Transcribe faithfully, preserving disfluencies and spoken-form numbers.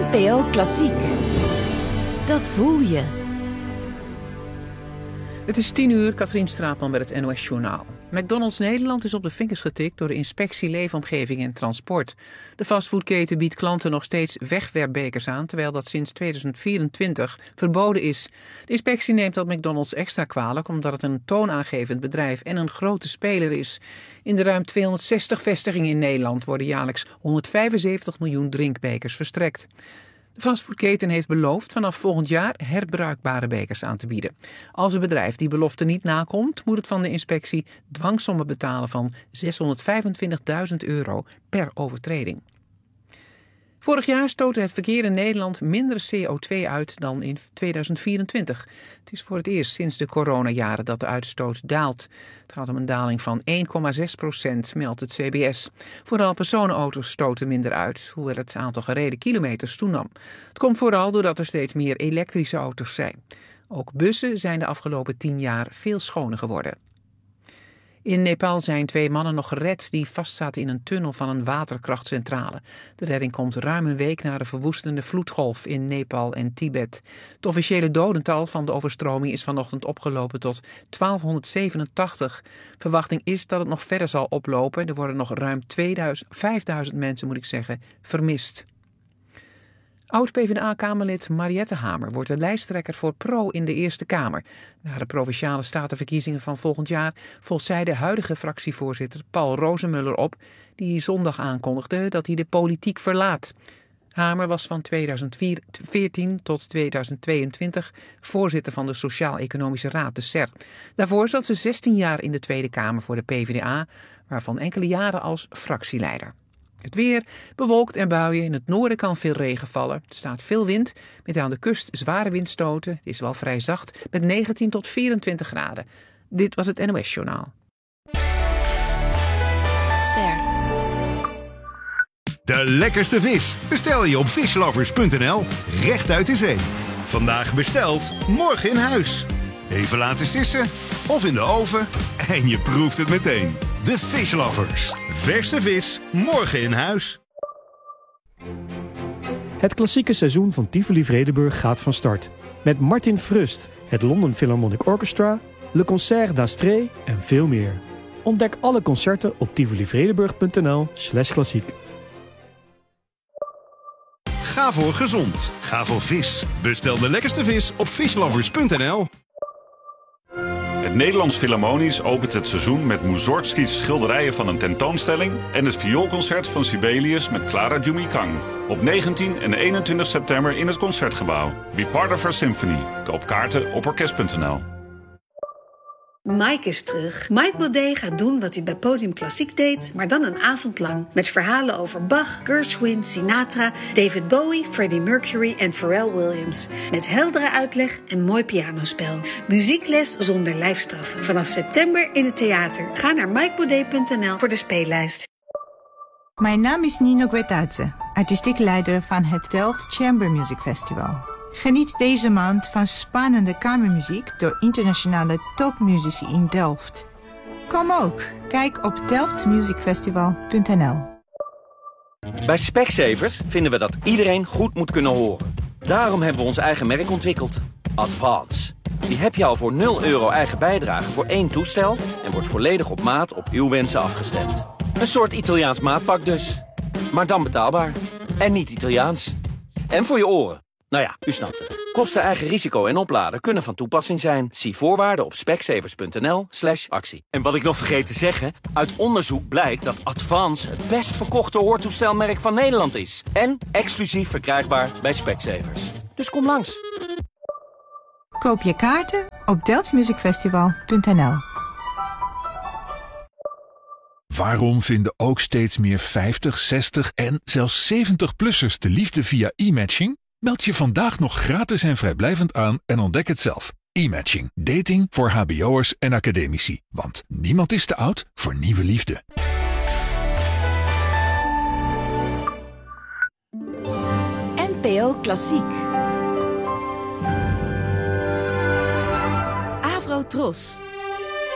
N P O Klassiek. Dat voel je. Het is tien uur, Katrien Straatman met het N O S Journaal. McDonald's Nederland is op de vingers getikt door de inspectie Leefomgeving en Transport. De fastfoodketen biedt klanten nog steeds wegwerpbekers aan, terwijl dat sinds tweeduizend vierentwintig verboden is. De inspectie neemt dat McDonald's extra kwalijk omdat het een toonaangevend bedrijf en een grote speler is. In de ruim tweehonderdzestig vestigingen in Nederland worden jaarlijks honderdvijfenzeventig miljoen drinkbekers verstrekt. De fastfoodketen heeft beloofd vanaf volgend jaar herbruikbare bekers aan te bieden. Als een bedrijf die belofte niet nakomt, moet het van de inspectie dwangsommen betalen van zeshonderdvijfentwintigduizend euro per overtreding. Vorig jaar stootte het verkeer in Nederland minder C O twee uit dan in tweeduizend vierentwintig. Het is voor het eerst sinds de coronajaren dat de uitstoot daalt. Het gaat om een daling van één komma zes procent, meldt het C B S. Vooral personenauto's stoten minder uit, hoewel het aantal gereden kilometers toenam. Het komt vooral doordat er steeds meer elektrische auto's zijn. Ook bussen zijn de afgelopen tien jaar veel schoner geworden. In Nepal zijn twee mannen nog gered die vastzaten in een tunnel van een waterkrachtcentrale. De redding komt ruim een week na de verwoestende vloedgolf in Nepal en Tibet. Het officiële dodental van de overstroming is vanochtend opgelopen tot twaalfhonderdzevenentachtig. Verwachting is dat het nog verder zal oplopen. Er worden nog ruim tweeduizend, vijfduizend mensen, moet ik zeggen, vermist. Oud-P v d A-kamerlid Mariette Hamer wordt de lijsttrekker voor Pro in de Eerste Kamer. Na de Provinciale Statenverkiezingen van volgend jaar volgt zij de huidige fractievoorzitter Paul Rozemuller op, die zondag aankondigde dat hij de politiek verlaat. Hamer was van tweeduizend veertien tot tweeduizend tweeëntwintig voorzitter van de Sociaal-Economische Raad, de S E R. Daarvoor zat ze zestien jaar in de Tweede Kamer voor de P v d A, waarvan enkele jaren als fractieleider. Het weer, bewolkt en buien. In het noorden kan veel regen vallen. Er staat veel wind, met aan de kust zware windstoten. Het is wel vrij zacht, met negentien tot vierentwintig graden. Dit was het N O S Journaal. Ster. De lekkerste vis bestel je op fishlovers punt n l. Recht uit de zee. Vandaag besteld, morgen in huis. Even laten sissen of in de oven en je proeft het meteen. De Fishlovers. Verse vis, morgen in huis. Het klassieke seizoen van Tivoli Vredenburg gaat van start. Met Martin Frust, het London Philharmonic Orchestra, Le Concert d'Astrée en veel meer. Ontdek alle concerten op tivolivredenburg punt n l slash klassiek. Ga voor gezond. Ga voor vis. Bestel de lekkerste vis op fishlovers punt n l. Het Nederlands Philharmonisch opent het seizoen met Mussorgskys schilderijen van een tentoonstelling en het vioolconcert van Sibelius met Clara Jumikang. Op negentien en eenentwintig september in het Concertgebouw. Be part of our symphony. Koop kaarten op orkest punt n l. Mike is terug. Mike Baudet gaat doen wat hij bij Podium Klassiek deed, maar dan een avond lang. Met verhalen over Bach, Gershwin, Sinatra, David Bowie, Freddie Mercury en Pharrell Williams. Met heldere uitleg en mooi pianospel. Muziekles zonder lijfstraffen. Vanaf september in het theater. Ga naar mike baudet punt n l voor de speellijst. Mijn naam is Nino Guetadze, artistiek leider van het Delft Chamber Music Festival. Geniet deze maand van spannende kamermuziek door internationale topmuzici in Delft. Kom ook, kijk op delft music festival punt n l. Bij Specsavers vinden we dat iedereen goed moet kunnen horen. Daarom hebben we ons eigen merk ontwikkeld. Advance. Die heb je al voor nul euro eigen bijdrage voor één toestel en wordt volledig op maat op uw wensen afgestemd. Een soort Italiaans maatpak dus. Maar dan betaalbaar. En niet Italiaans. En voor je oren. Nou ja, u snapt het. Kosten, eigen risico en opladen kunnen van toepassing zijn. Zie voorwaarden op specsavers punt n l slash actie. En wat ik nog vergeet te zeggen, uit onderzoek blijkt dat Advance het best verkochte hoortoestelmerk van Nederland is. En exclusief verkrijgbaar bij Specsavers. Dus kom langs. Koop je kaarten op delft music festival punt n l. Waarom vinden ook steeds meer vijftig, zestig en zelfs zeventig-plussers de liefde via e-matching? Meld je vandaag nog gratis en vrijblijvend aan en ontdek het zelf. E-matching. Dating voor hbo'ers en academici. Want niemand is te oud voor nieuwe liefde. N P O Klassiek. Avro Tros.